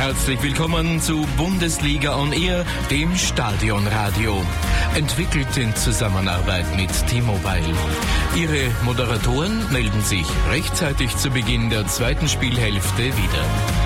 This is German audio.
herzlich willkommen zu Bundesliga on Air, dem Stadionradio. Entwickelt in Zusammenarbeit mit T-Mobile. Ihre Moderatoren melden sich rechtzeitig zu Beginn der zweiten Spielhälfte wieder.